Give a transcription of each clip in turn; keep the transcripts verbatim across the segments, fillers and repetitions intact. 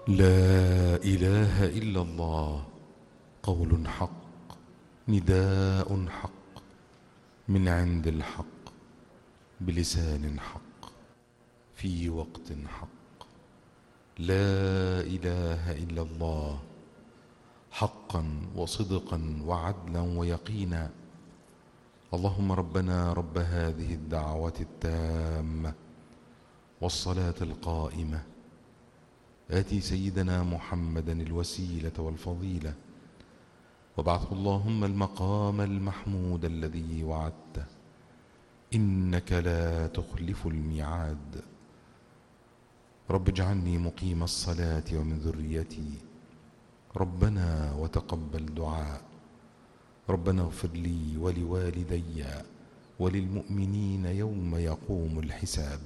لا إله إلا الله، قول حق، نداء حق، من عند الحق، بلسان حق، في وقت حق. لا إله إلا الله، حقا وصدقا وعدلا ويقينا. اللهم ربنا رب هذه الدعوة التامة والصلاة القائمة، آتي سيدنا محمدا الوسيلة والفضيلة، وابعثه اللهم المقام المحمود الذي وعدته، إنك لا تخلف الميعاد. رب اجعلني مقيم الصلاة ومن ذريتي، ربنا وتقبل دعاء. ربنا اغفر لي ولوالدي وللمؤمنين يوم يقوم الحساب.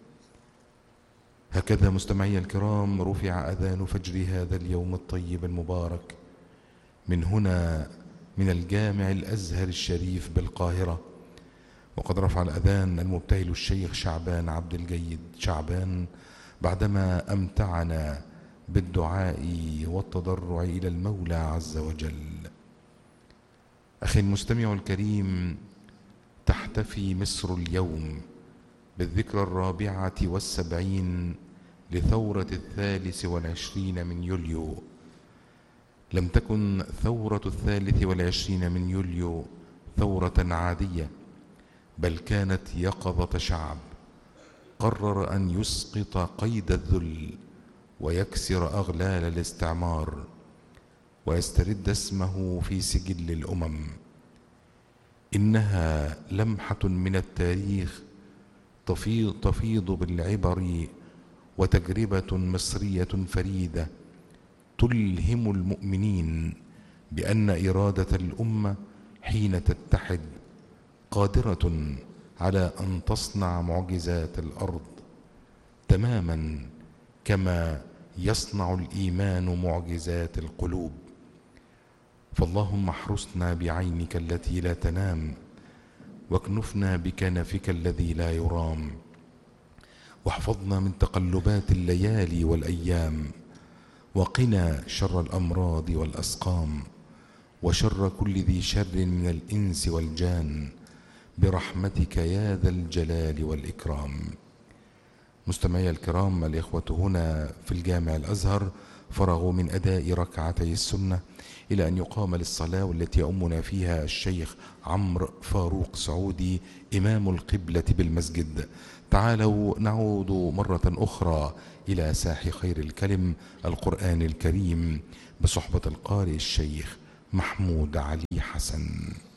هكذا مستمعي الكرام رفع أذان فجر هذا اليوم الطيب المبارك من هنا، من الجامع الأزهر الشريف بالقاهرة. وقد رفع الأذان المبتهل الشيخ شعبان عبد الجيد شعبان بعدما أمتعنا بالدعاء والتضرع إلى المولى عز وجل. أخي المستمع الكريم، تحتفي مصر اليوم بالذكرى الرابعة والسبعين لثورة الثالث والعشرين من يوليو. لم تكن ثورة الثالث والعشرين من يوليو ثورة عادية، بل كانت يقظة شعب قرر أن يسقط قيد الذل ويكسر أغلال الاستعمار ويسترد اسمه في سجل الأمم. إنها لمحة من التاريخ تفيض, تفيض بالعبر، وتجربة مصرية فريدة تلهم المؤمنين بأن إرادة الأمة حين تتحد قادرة على أن تصنع معجزات الأرض، تماما كما يصنع الإيمان معجزات القلوب. فاللهم احرسنا بعينك التي لا تنام، واكنفنا بكنفك الذي لا يرام، واحفظنا من تقلبات الليالي والأيام، وقنا شر الأمراض والأسقام، وشر كل ذي شر من الإنس والجان، برحمتك يا ذا الجلال والإكرام. مستمعي الكرام، الإخوة هنا في الجامع الأزهر فرغوا من أداء ركعتي السنة إلى أن يقام للصلاة، والتي يؤمنا فيها الشيخ عمرو فاروق سعودي إمام القبلة بالمسجد. تعالوا نعود مرة أخرى إلى ساح خير الكلم القرآن الكريم بصحبة القارئ الشيخ محمود علي حسن.